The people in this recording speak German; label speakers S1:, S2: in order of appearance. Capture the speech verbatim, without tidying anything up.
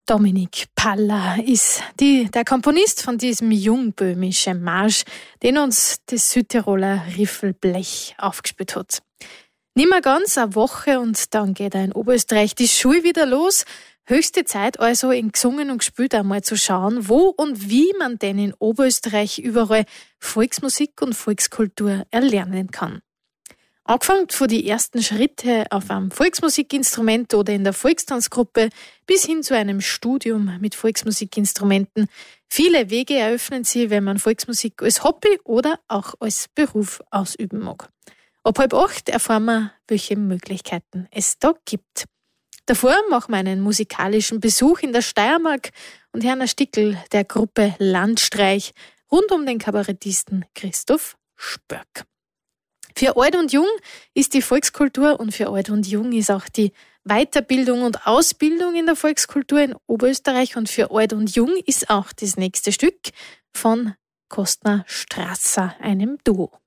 S1: Dominik Palla ist die, der Komponist von diesem jungböhmischen Marsch, den uns das Südtiroler Riffelblech aufgespielt hat. Nimmer ganz eine Woche und dann geht er in Oberösterreich die Schule wieder los. Höchste Zeit also, in Gesungen und Gespielt einmal zu schauen, wo und wie man denn in Oberösterreich überall Volksmusik und Volkskultur erlernen kann. Angefangen von die ersten Schritte auf einem Volksmusikinstrument oder in der Volkstanzgruppe bis hin zu einem Studium mit Volksmusikinstrumenten. Viele Wege eröffnen sie, wenn man Volksmusik als Hobby oder auch als Beruf ausüben mag. Ab halb acht erfahren wir, welche Möglichkeiten es da gibt. Davor machen wir einen musikalischen Besuch in der Steiermark und hören ein Stickel der Gruppe Landstreich rund um den Kabarettisten Christoph Spörk. Für Alt und Jung ist die Volkskultur und für Alt und Jung ist auch die Weiterbildung und Ausbildung in der Volkskultur in Oberösterreich und für Alt und Jung ist auch das nächste Stück von Kostner Strasser, einem Duo.